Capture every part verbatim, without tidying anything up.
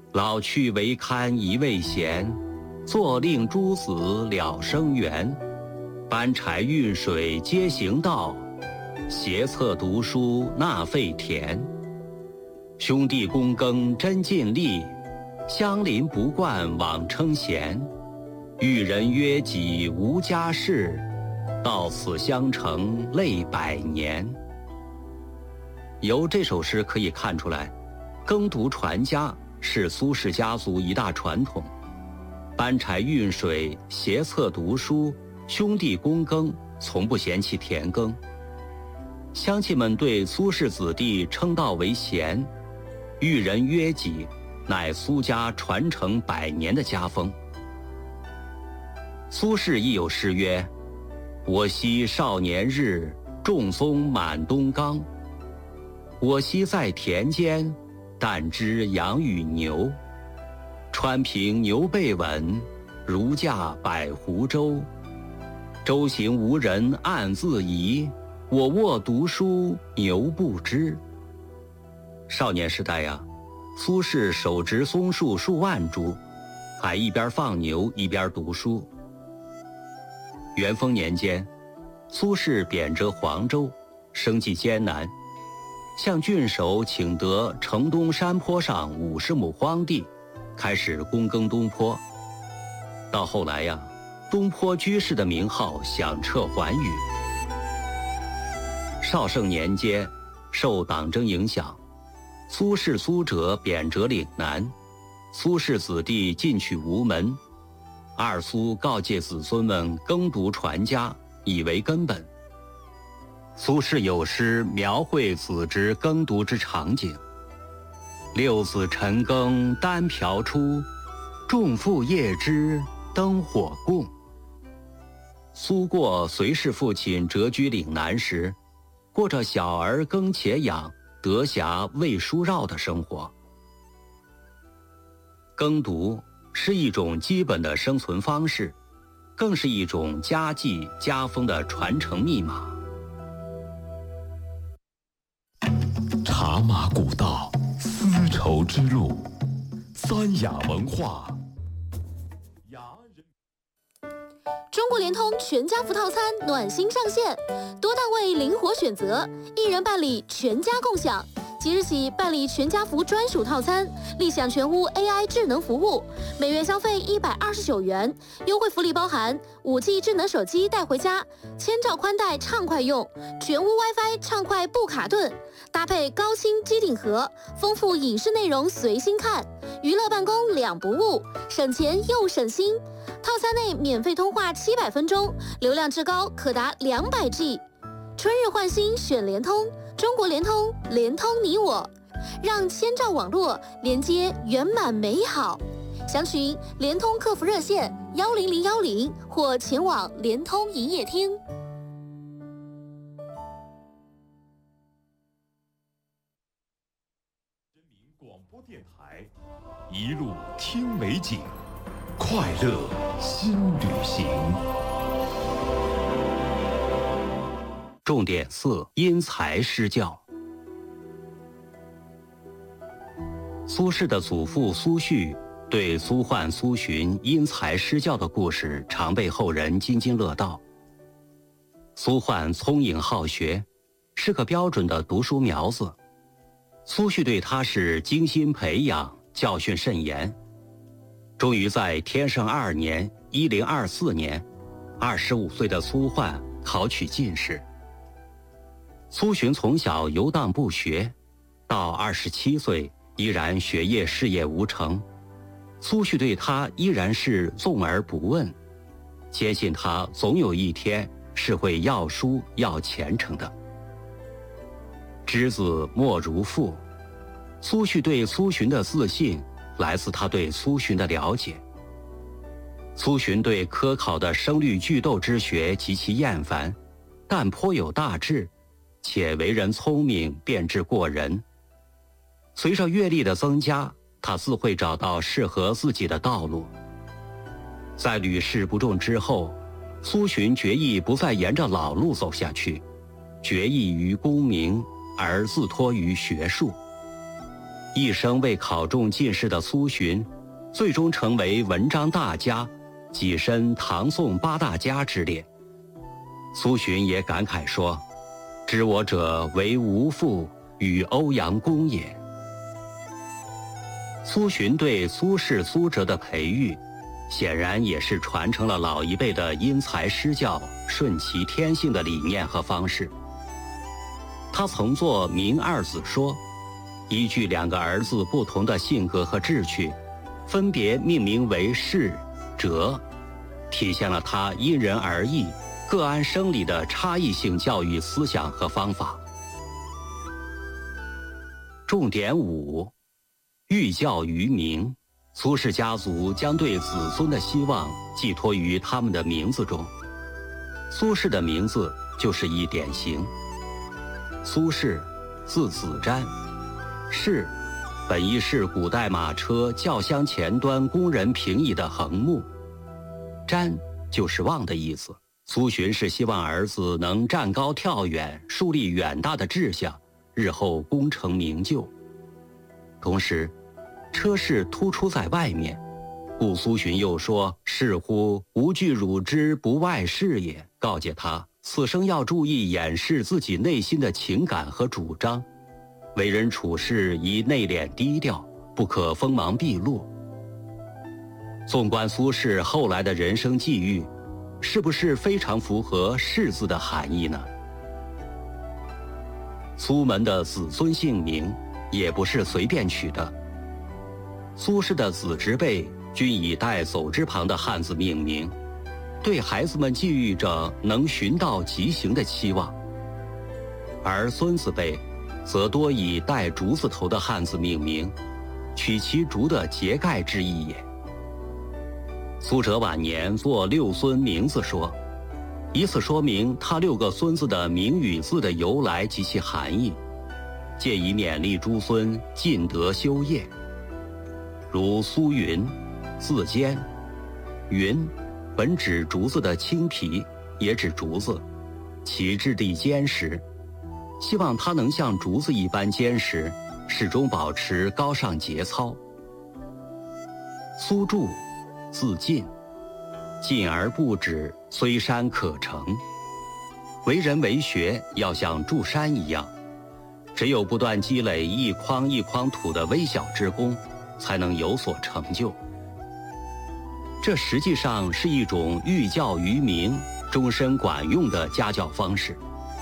老去唯堪一味闲，坐令诸子了生源。搬柴运水皆行道，携册读书纳废田。兄弟躬耕真尽力，乡邻不惯枉称贤。遇人约己无家室，到此相承累百年。由这首诗可以看出来，耕读传家是苏轼家族一大传统。搬柴运水、携册读书、兄弟躬耕，从不嫌弃田耕。乡亲们对苏氏子弟称道为贤，遇人约己，乃苏家传承百年的家风。苏轼亦有诗曰：我昔少年日，种松满东冈。我昔在田间，但知养与牛。川平牛背稳，如驾百湖舟。舟行无人暗自疑，我卧读书牛不知。少年时代呀，苏轼手植松树数万株，还一边放牛一边读书。元丰年间，苏轼贬谪黄州，生计艰难，向郡守请得城东山坡上五十亩荒地，开始躬耕东坡。到后来呀，东坡居士的名号响彻寰宇。绍圣年间，受党争影响，苏轼、苏辙贬谪岭南，苏氏子弟进取无门。二苏告诫子孙们耕读传家，以为根本。苏轼有诗描绘子侄耕读之场景：六子晨耕单瓢出，众父夜织灯火供。苏过随侍父亲谪居岭南时，过着小儿耕且养，得暇喂书绕的生活。耕读是一种基本的生存方式，更是一种家技家风的传承密码。 茶马古道，丝绸之路，三雅文化。 中国联通全家福套餐暖心上线，多档位灵活选择，一人办理全家共享。即日起办理全家福专属套餐，立享全屋 A I 智能服务，每月消费一百二十九元，优惠福利包含五 G 智能手机带回家，千兆宽带畅快用，全屋 WiFi 畅快不卡顿，搭配高清机顶盒，丰富影视内容随心看，娱乐办公两不误，省钱又省心。套餐内免费通话七百分钟，流量至高可达两百 G。春日换新选联通，中国联通，联通你我，让千兆网络连接圆满美好。详询联通客服热线幺零零幺零或前往联通营业厅。 人民广播电台，一路听美景，快乐新旅行。 重点四：因材施教。苏轼的祖父苏旭对苏焕、苏洵因材施教的故事常被后人津津乐道。苏焕聪颖好学，是个标准的读书苗子，苏旭对他是精心培养，教训甚严。终于在天圣二年（一零二四年），二十五岁的苏焕考取进士。苏洵从小游荡不学，到二十七岁依然学业事业无成，苏旭对他依然是纵而不问，坚信他总有一天是会要书要前程的。知子莫如父，苏旭对苏洵的自信来自他对苏洵的了解。苏洵对科考的声律句读之学极其厌烦，但颇有大志，且为人聪明，辩智过人。随着阅历的增加，他自会找到适合自己的道路。在屡试不中之后，苏洵决意不再沿着老路走下去，决意于功名而自托于学术。 一生未考中进士的苏洵，最终成为文章大家，跻身唐宋八大家之列。苏洵也感慨说：“知我者为吾父与欧阳公也。”苏洵对苏轼、苏辙的培育，显然也是传承了老一辈的因材施教、顺其天性的理念和方式。他曾作《明二子说》，依据两个儿子不同的性格和志趣，分别命名为轼、辙，体现了他因人而异、各安生理的差异性教育思想和方法。重点五，寓教于民。苏轼家族将对子孙的希望寄托于他们的名字中，苏轼的名字就是一典型。苏轼，字子瞻，轼本意是古代马车轿厢前端工人平移的横木，瞻就是望的意思。苏洵是希望儿子能站高跳远，树立远大的志向，日后功成名就。同时车室突出在外面，故苏洵又说：“是乎，吾惧汝之不外事也。”告诫他此生要注意掩饰自己内心的情感和主张，为人处事宜内敛低调，不可锋芒毕露。纵观苏轼后来的人生际遇，是不是非常符合“轼”字的含义呢？苏门的子孙姓名也不是随便取的。苏轼的子侄辈均以带走之旁的汉字命名，对孩子们寄予着能循道疾行的期望；而孙子辈则多以带竹字头的汉字命名，取其竹的节盖之意也。苏辙晚年作六孙名字说，以此说明他六个孙子的名与字的由来及其含义，借以勉励诸孙尽德修业。如苏云，字坚，云本指竹子的青皮，也指竹子，其质地坚实，希望它能像竹子一般坚实，始终保持高尚节操。苏筑，字进，进而不止，虽山可成。为人为学要像筑山一样，只有不断积累一筐一筐土的微小之功，才能有所成就。这实际上是一种寓教于民、终身管用的家教方式。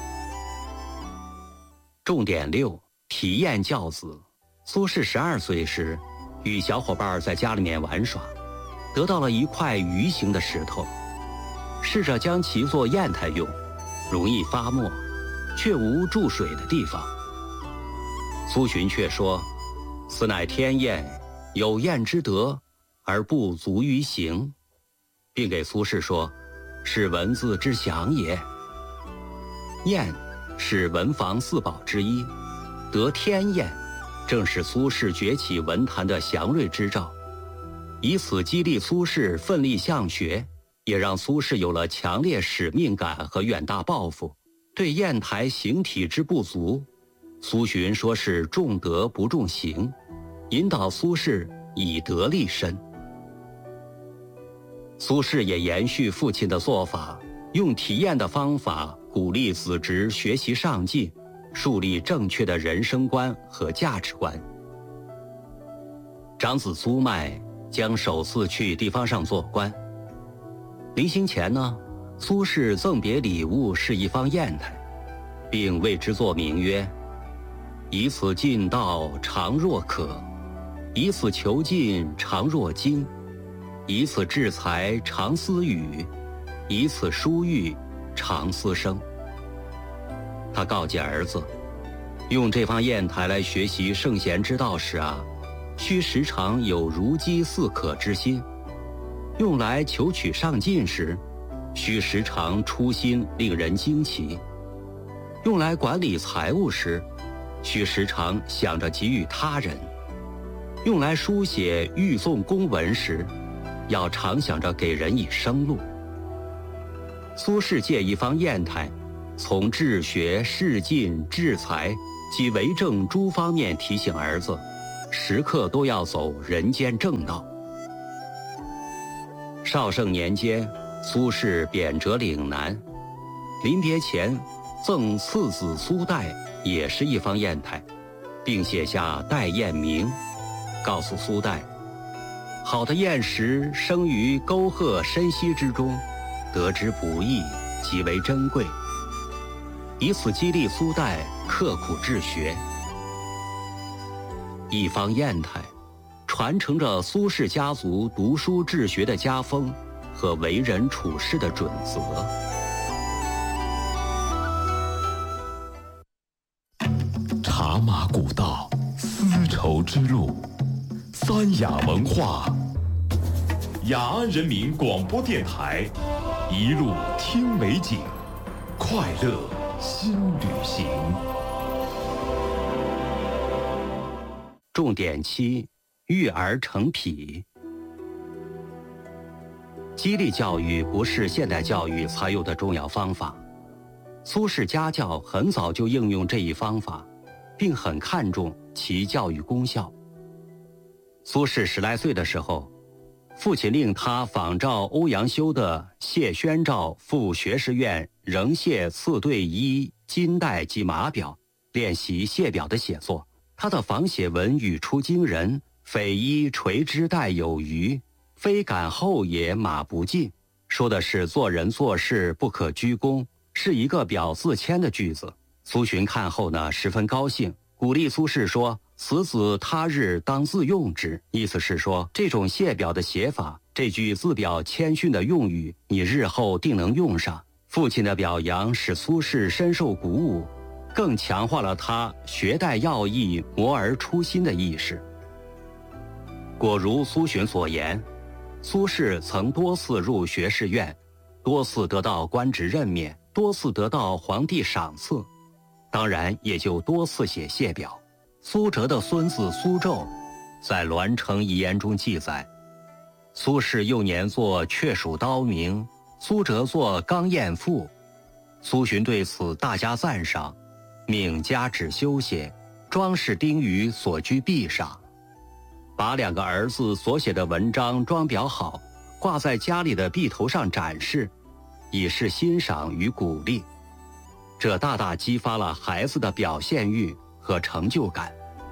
重点六，体验教子。苏轼十二岁时，与小伙伴在家里面玩耍，得到了一块鱼形的石头，试着将其做砚台用，容易发墨，却无注水的地方。苏洵却说：“此乃天砚，有砚之德，而不足于行。”并给苏轼说：“是文字之祥也。”砚是文房四宝之一，得天砚，正是苏轼崛起文坛的祥瑞之兆。以此激励苏轼奋力向学，也让苏轼有了强烈使命感和远大抱负。对砚台形体之不足，苏洵说是重德不重行，引导苏轼以德立身。苏轼也延续父亲的做法，用体验的方法鼓励子侄学习上进，树立正确的人生观和价值观。长子苏迈将首次去地方上做官，临行前呢，苏轼赠别礼物是一方砚台，并为之作名曰：“以此进道，常若渴；以此求进，常若惊；以此制才，常思语；以此疏育，常思生。”他告诫儿子，用这方砚台来学习圣贤之道时啊，须时常有如饥似渴之心；用来求取上进时，须时常初心令人惊奇；用来管理财物时，须时常想着给予他人；用来书写预诵公文时，要常想着给人以生路。苏轼借一方砚台，从治学、仕进、治财及为政诸方面提醒儿子， 时刻都要走人间正道。绍圣年间，苏轼贬谪岭南，临别前赠次子苏代，也是一方砚台，并写下代砚铭，告诉苏代，好的砚石生于沟壑深溪之中，得之不易，极为珍贵，以此激励苏代刻苦治学。一方砚台传承着苏氏家族读书治学的家风和为人处事的准则。 茶马古道，丝绸之路，三雅文化。雅安人民广播电台，一路听美景，快乐新旅行。 重点七：育儿成癖。激励教育不是现代教育才有的重要方法，苏轼家教很早就应用这一方法，并很看重其教育功效。苏轼十来岁的时候，父亲令他仿照欧阳修的谢宣诏赴学士院仍谢刺对衣金带及马表，练习谢表的写作。他的仿写文语出惊人，匪衣垂之带有余，非敢后也马不进，说的是做人做事不可居功，是一个表自谦的句子。苏洵看后呢，十分高兴，鼓励苏轼说，此子他日当自用之，意思是说，这种谢表的写法，这句自表谦逊的用语，你日后定能用上。父亲的表扬使苏轼深受鼓舞，更强化了他学带要义、磨而出新的意识。果如苏洵所言，苏轼曾多次入学士院，多次得到官职任免，多次得到皇帝赏赐，当然也就多次写谢表。苏辙的孙子苏胄在《栾城遗言》中记载，苏轼幼年作雀鼠刀铭，苏辙作钢砚赋。苏洵对此大加赞赏，命加旨修写，装饰钉于所居壁上，把两个儿子所写的文章装裱好，挂在家里的壁头上展示，以示欣赏与鼓励。这大大激发了孩子的表现欲和成就感。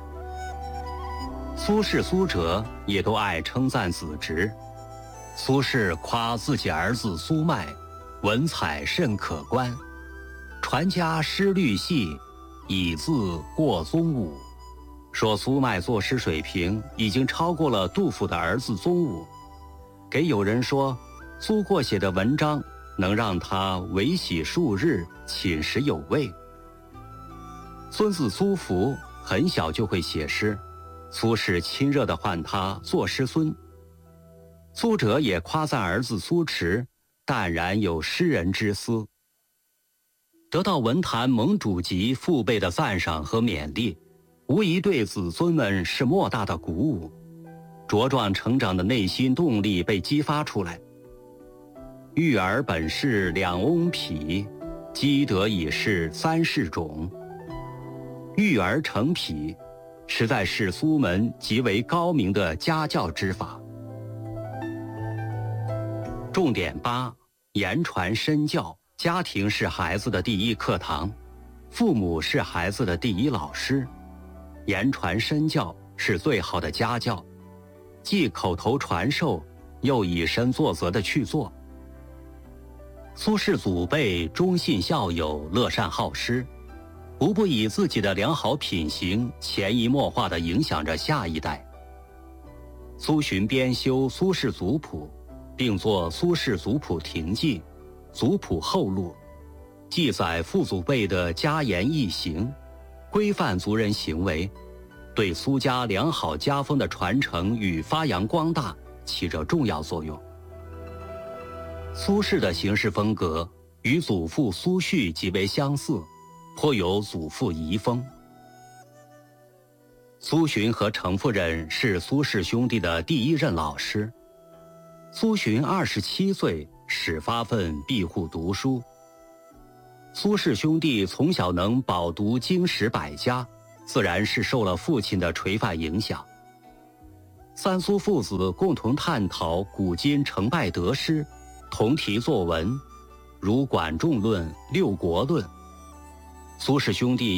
苏轼、苏辙也都爱称赞子侄。苏轼夸自己儿子苏迈文采甚可观，传家诗律细，以自过宗武，说苏迈作诗水平已经超过了杜甫的儿子宗武。给友人说，苏过写的文章能让他维喜数日，寝食有味。孙子苏福很小就会写诗，苏轼亲热地唤他作诗孙。苏辙也夸赞儿子苏迟淡然有诗人之思。得到文坛盟主级父辈的赞赏和勉励，无疑对子孙们是莫大的鼓舞，茁壮成长的内心动力被激发出来。育儿本是两翁癖，积德以是三世种。育儿成癖，实在是苏门极为高明的家教之法。重点八：言传身教。家庭是孩子的第一课堂，父母是孩子的第一老师。言传身教是最好的家教，既口头传授，又以身作则的去做。苏轼祖辈忠信孝友，乐善好施，无不以自己的良好品行潜移默化地影响着下一代。苏洵编修《苏轼族谱》，并作《苏轼族谱亭记》《族谱后录》，记载父祖辈的家言义行，规范族人行为，对苏家良好家风的传承与发扬光大起着重要作用。苏轼的行事风格与祖父苏煦极为相似，颇有祖父遗风。苏洵和程夫人是苏轼兄弟的第一任老师。苏洵二十七岁始发奋庇护读书。苏轼兄弟从小能饱读经史百家， 自然是受了父亲的垂范影响。三苏父子共同探讨古今成败得失，同题作文，如《管仲论》《六国论》。苏氏兄弟